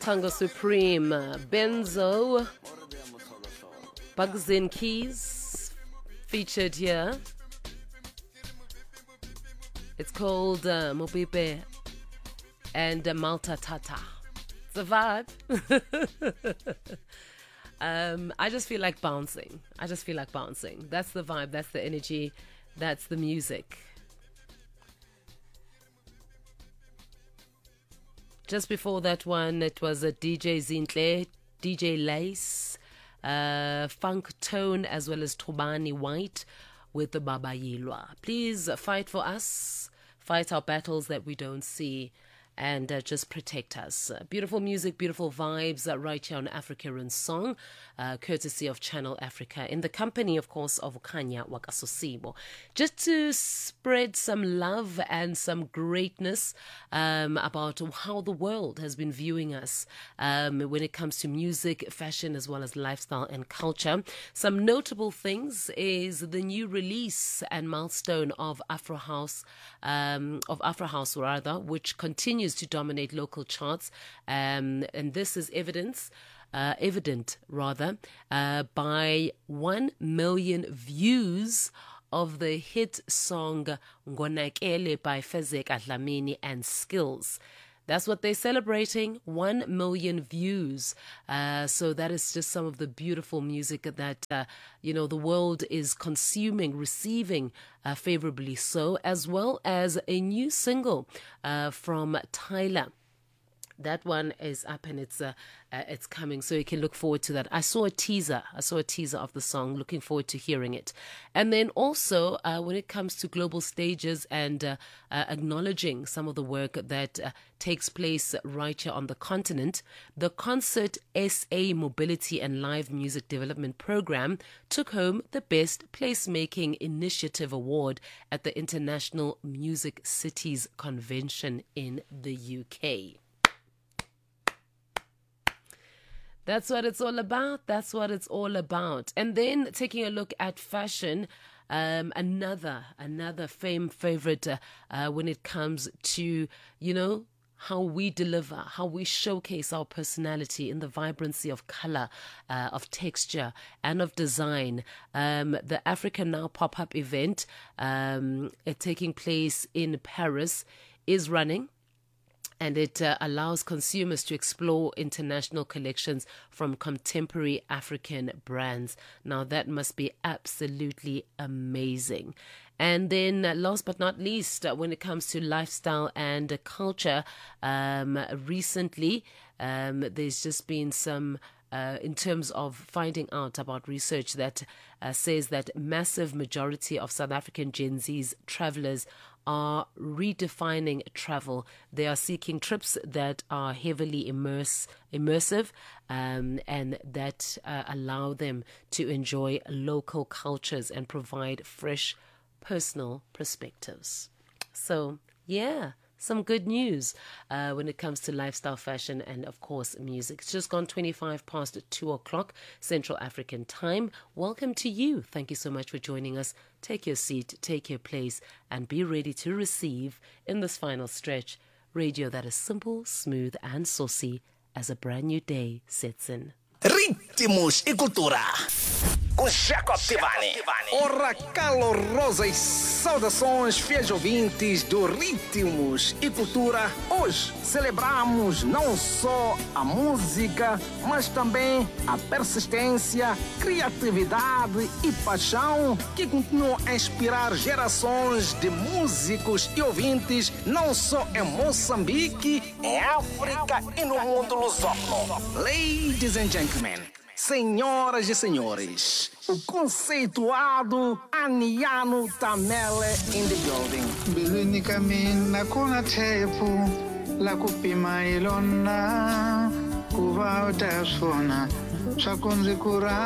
Tango Supreme, Benzo, Bugs and Keys featured here. It's called Mopipe and Malta Tata. It's a vibe. I just feel like bouncing. That's the vibe, that's the energy, that's the music. Just before that one, it was a DJ Zintle, DJ Lace, Funk Tone, as well as Tobani White with the Baba Yilwa. Please fight for us, fight our battles that we don't see, and just protect us. Beautiful music, beautiful vibes right here on Africa in Song, courtesy of Channel Africa, in the company, of course, of Khanya Wakasosibo. Just to spread some love and some greatness about how the world has been viewing us when it comes to music, fashion, as well as lifestyle and culture. Some notable things is the new release and milestone of Afro House, which continues to dominate local charts, and this is evident by 1 million views of the hit song Ngonakele by Fezeka Dlamini and Skills. That's what they're celebrating, 1 million views. So that is just some of the beautiful music that, the world is consuming, receiving favorably so, as well as a new single from Tyler. That one is up and it's coming, so you can look forward to that. I saw a teaser of the song, looking forward to hearing it. And then also, when it comes to global stages and acknowledging some of the work that takes place right here on the continent, the Concert SA Mobility and Live Music Development Program took home the Best Placemaking Initiative Award at the International Music Cities Convention in the UK. That's what it's all about. And then taking a look at fashion, another favorite when it comes to, how we deliver, how we showcase our personality in the vibrancy of color, of texture, and of design. The Africa Now pop-up event taking place in Paris is running. And it allows consumers to explore international collections from contemporary African brands. Now, that must be absolutely amazing. And then last but not least, when it comes to lifestyle and culture, recently there's just been some in terms of finding out about research that says that massive majority of South African Gen Z's travelers are redefining travel. They are seeking trips that are heavily immersive and that allow them to enjoy local cultures and provide fresh personal perspectives. So, yeah. Some good news when it comes to lifestyle, fashion, and, of course, music. It's just gone 25 past 2 o'clock Central African time. Welcome to you. Thank you so much for joining us. Take your seat, take your place, and be ready to receive, in this final stretch, radio that is simple, smooth, and saucy as a brand new day sets in. Ritmos e Cultura com Jacob Tivani. Ora, calorosas saudações, fiéis ouvintes do Ritmos e Cultura. Hoje celebramos não só a música, mas também a persistência, criatividade e paixão que continuam a inspirar gerações de músicos e ouvintes, não só em Moçambique, em África e no mundo lusófono. Ladies and gentlemen, senhoras e senhores, o conceituado Aniano Tamele in the building. Bilwini kamina kuna tepu la kupima ilona kuva utasfona shakunzi kura